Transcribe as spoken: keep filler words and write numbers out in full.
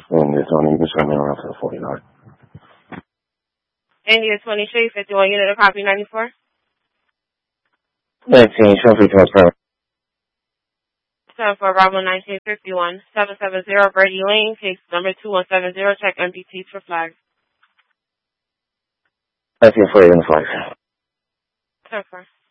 And it's only been running around for the forty-nine. India twenty Street, fifty-one unit of copy ninety-four. nineteen, show free transfer. seven four Bravo nineteen fifty-one, seven seven zero Brady Lane, case number two one seven zero, check M D Ts for flags. nineteen forty in the flags. ten four.